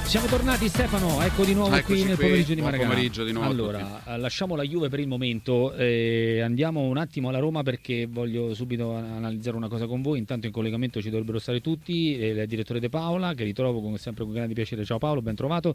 Siamo tornati, Stefano, ecco di nuovo qui nel pomeriggio di Maracanã. Pomeriggio di nuovo. Allora, lasciamo la Juve per il momento, andiamo un attimo alla Roma perché voglio subito analizzare una cosa con voi. Intanto in collegamento ci dovrebbero stare tutti, il direttore De Paola, che ritrovo come sempre con grande piacere. Ciao Paolo, ben trovato.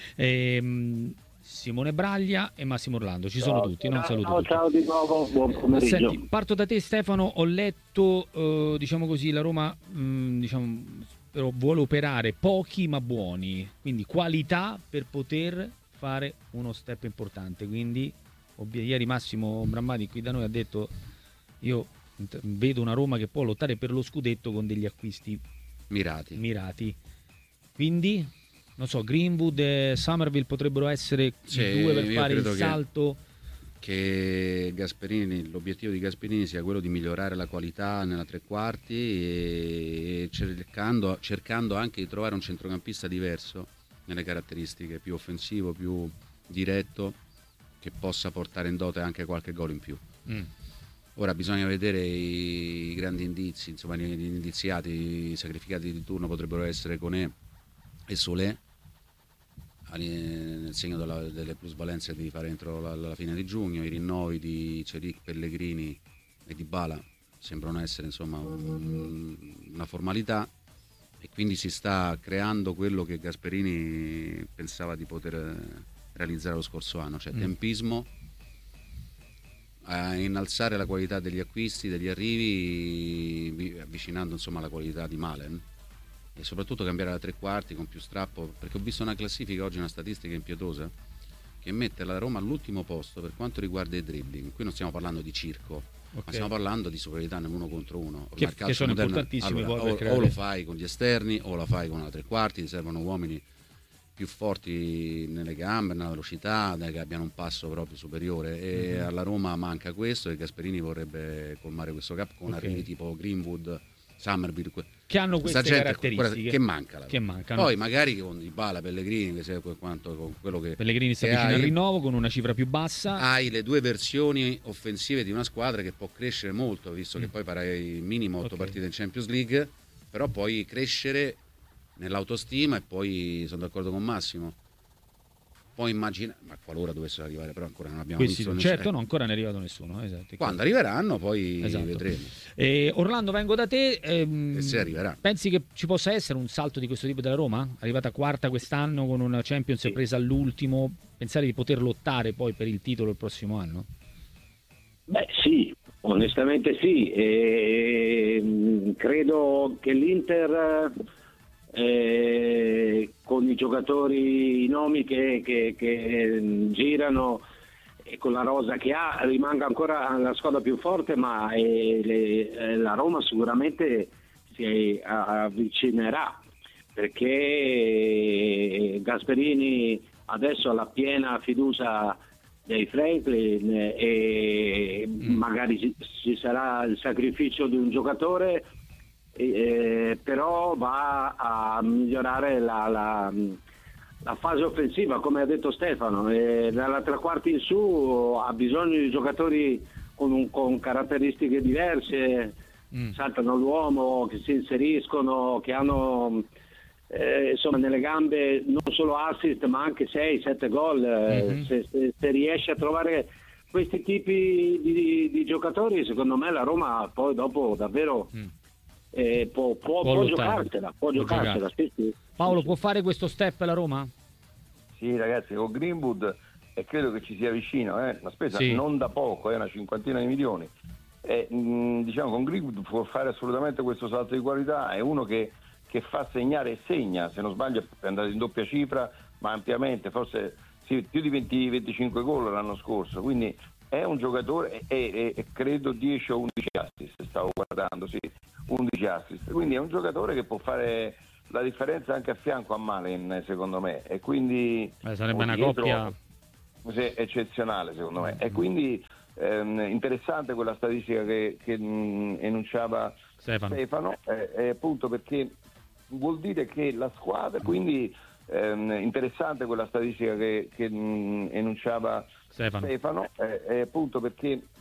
Simone Braglia e Massimo Orlando, ci sono tutti, non saluto tutti. Ciao di nuovo, buon pomeriggio. Senti, parto da te Stefano, ho letto, diciamo così, la Roma, però vuole operare pochi ma buoni, quindi qualità per poter fare uno step importante. Quindi ieri Massimo Brammati qui da noi ha detto: io vedo una Roma che può lottare per lo scudetto con degli acquisti mirati. Quindi non so, Greenwood e Summerville potrebbero essere i due per fare il salto. Che Gasperini, l'obiettivo di Gasperini sia quello di migliorare la qualità nella tre quarti e cercando anche di trovare un centrocampista diverso nelle caratteristiche, più offensivo, più diretto, che possa portare in dote anche qualche gol in più. Ora bisogna vedere i grandi indizi, insomma gli indiziati, i sacrificati di turno potrebbero essere Koné e Solé, nel segno delle plusvalenze di fare entro la fine di giugno. I rinnovi di Celic, Pellegrini e Dybala sembrano essere insomma una formalità, e quindi si sta creando quello che Gasperini pensava di poter realizzare lo scorso anno, cioè tempismo, a innalzare la qualità degli acquisti, degli arrivi, avvicinando insomma la qualità di Malen, e soprattutto cambiare la tre quarti con più strappo, perché ho visto una classifica oggi, una statistica impietosa che mette la Roma all'ultimo posto per quanto riguarda i dribbling. Qui non stiamo parlando di circo, ma stiamo parlando di superiorità nell'uno contro uno, che sono importantissimi. Allora, o lo fai con gli esterni o la fai con la tre quarti. Ti servono uomini più forti nelle gambe, nella velocità, che abbiano un passo proprio superiore, e alla Roma manca questo, e Gasperini vorrebbe colmare questo gap con arrivi tipo Greenwood, Summerville, che hanno queste caratteristiche che mancano. Poi magari con Dybala, Pellegrini, che con quello che Pellegrini sta vicino al rinnovo con una cifra più bassa, hai le due versioni offensive di una squadra che può crescere molto, visto che poi farai minimo 8 partite in Champions League, però puoi crescere nell'autostima. E poi sono d'accordo con Massimo, poi immagina, ma qualora dovessero arrivare, però ancora non abbiamo visto certo, no, ancora non è arrivato nessuno, esatto. Quando arriveranno poi vedremo. Orlando, vengo da te, e se arriverà, pensi che ci possa essere un salto di questo tipo della Roma? Arrivata quarta quest'anno con una Champions presa all'ultimo, pensare di poter lottare poi per il titolo il prossimo anno? Beh sì, onestamente sì, credo che l'Inter con i giocatori, i nomi che girano e con la rosa che ha, rimanga ancora la squadra più forte, ma la Roma sicuramente si avvicinerà, perché Gasperini adesso ha la piena fiducia dei Franklin e magari ci sarà il sacrificio di un giocatore, però va a migliorare la fase offensiva, come ha detto Stefano, dalla tre quarti in su ha bisogno di giocatori con caratteristiche diverse, saltano l'uomo, che si inseriscono, che hanno insomma nelle gambe non solo assist ma anche 6-7 gol. Se riesce a trovare questi tipi di giocatori, secondo me la Roma poi dopo davvero può giocarsela, sì. Paolo, può fare questo step la Roma? Sì ragazzi, con Greenwood credo che ci sia vicino, una spesa non da poco, una cinquantina di milioni, diciamo con Greenwood può fare assolutamente questo salto di qualità. È uno che fa segnare e segna, se non sbaglio è andato in doppia cifra, ma ampiamente, forse più di 20-25 gol l'anno scorso, quindi è un giocatore e credo 10 o 11 assist, stavo guardando, 11 assist, quindi è un giocatore che può fare la differenza anche a fianco a Malen, secondo me, e quindi sarebbe una coppia eccezionale secondo me, e quindi interessante quella statistica che enunciava Stefano, appunto perché vuol dire che la squadra, quindi interessante quella statistica che enunciava Stefano, appunto perché